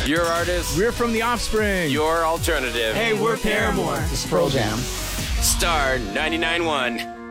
Your artist. We're from The Offspring. Your alternative. Hey, we're Paramore. This is Pearl Jam. Star 99.1.